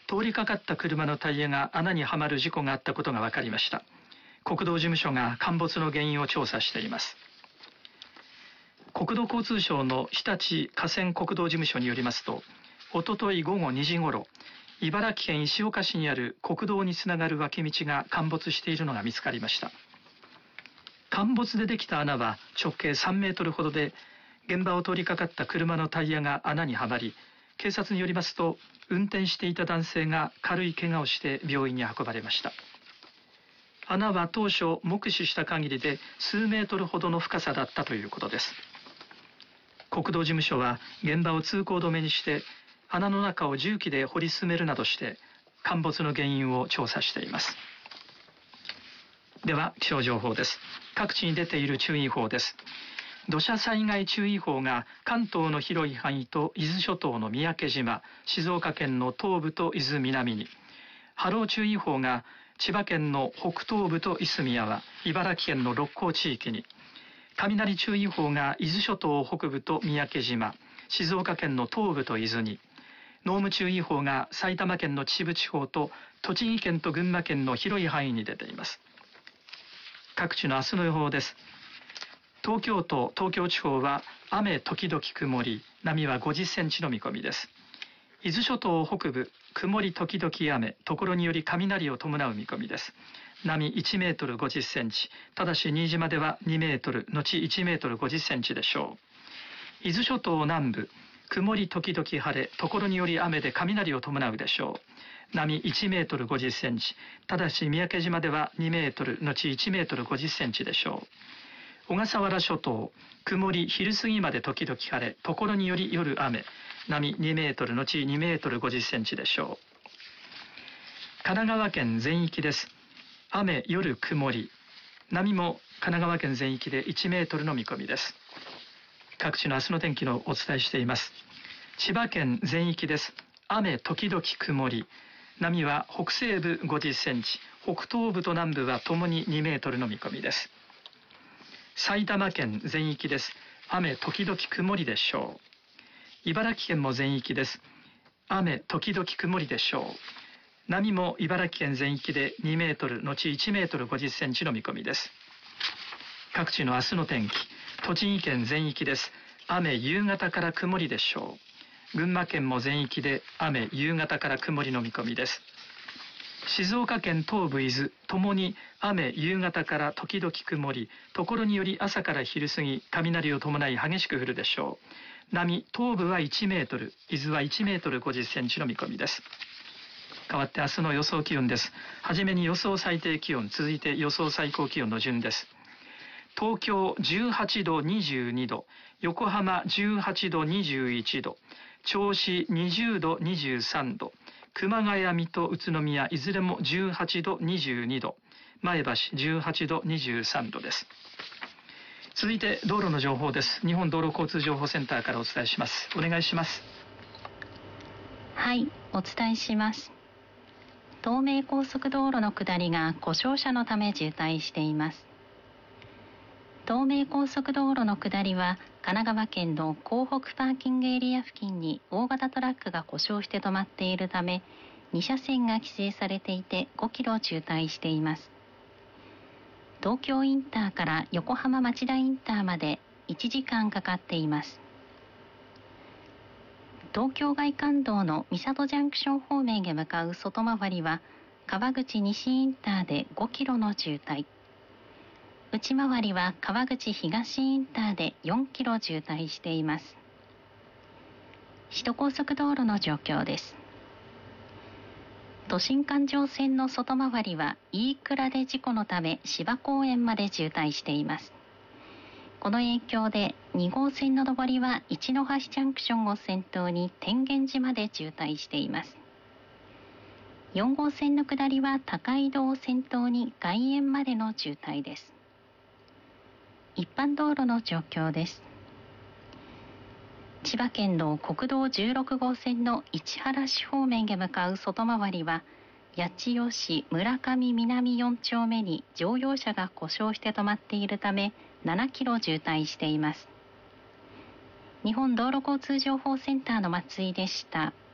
通りかかった車のタイヤが穴にはまる事故があったことが分かりました。国道事務所が陥没の原因を調査しています。国土交通省の日立河川国道事務所によりますと、おととい午後2時ごろ、茨城県石岡市にある国道につながる脇道が陥没しているのが見つかりました。陥没でできた穴は直径3メートルほどで、現場を通りかかった車のタイヤが穴にはまり、警察によりますと、運転していた男性が軽い怪我をして病院に運ばれました。穴は当初目視した限りで数メートルほどの深さだったということです。国道事務所は現場を通行止めにして、穴の中を重機で掘り進めるなどして陥没の原因を調査しています。では気象情報です。各地に出ている注意報です。土砂災害注意報が関東の広い範囲と伊豆諸島の三宅島、静岡県の東部と伊豆南に、波浪注意報が千葉県の北東部と夷隅山、茨城県の六甲地域に、雷注意報が伊豆諸島北部と三宅島、静岡県の東部と伊豆に、濃霧注意報が埼玉県の秩父地方と栃木県と群馬県の広い範囲に出ています。各地の明日の予報です。東京都、東京地方は雨時々曇り、波は50センチの見込みです。伊豆諸島北部、曇り時々雨、ところにより雷を伴う見込みです。波1メートル50センチ、ただし新島では2メートル、後1メートル50センチでしょう。伊豆諸島南部、曇り時々晴れ、ところにより雨で雷を伴うでしょう。波1メートル50センチ、ただし三宅島では2メートル、後1メートル50センチでしょう。小笠原諸島、曇り昼過ぎまで時々晴れ、ところにより夜雨、波2メートル、後2メートル50センチでしょう。神奈川県全域です。雨、夜曇り、波も神奈川県全域で1メートルの見込みです。各地の明日の天気のお伝えしています。千葉県全域です。雨時々曇り、波は北西部50センチ、北東部と南部はともに2メートルの見込みです。埼玉県全域です。雨時々曇りでしょう。茨城県も全域です。雨時々曇りでしょう。波も茨城県全域で2メートル、後1メートル50センチの見込みです。各地の明日の天気、栃木県全域です。雨夕方から曇りでしょう。群馬県も全域で雨夕方から曇りの見込みです。静岡県東部伊豆ともに雨夕方から時々曇り、ところにより朝から昼過ぎ雷を伴い激しく降るでしょう。波東部は1メートル、伊豆は1メートル50センチの見込みです。変わって明日の予想気温です。はじめに予想最低気温、続いて予想最高気温の順です。東京18度22度、横浜18度21度、銚子20度23度、熊谷、水戸、宇都宮いずれも18度22度、前橋18度23度です。続いて道路の情報です。日本道路交通情報センターからお伝えします。お願いします。 はい、お伝えします。東名高速道路の下りが故障車のため渋滞しています。東名高速道路の下りは神奈川県の港北パーキングエリア付近に大型トラックが故障して止まっているため、2車線が規制されていて5キロ渋滞しています。東京インターから横浜町田インターまで1時間かかっています。東京外環道の三郷ジャンクション方面へ向かう外回りは川口西インターで5キロの渋滞、内回りは川口東インターで4キロ渋滞しています。首都高速道路の状況です。都心環状線の外回りは飯倉で事故のため芝公園まで渋滞しています。この影響で2号線の上りは一ノ橋ジャンクションを先頭に天元寺まで渋滞しています。4号線の下りは高井戸を先頭に外苑までの渋滞です。一般道路の状況です。千葉県の国道16号線の市原市方面へ向かう外回りは八千代市村上南4丁目に乗用車が故障して止まっているため7キロ渋滞しています。日本道路交通情報センターの松井でした。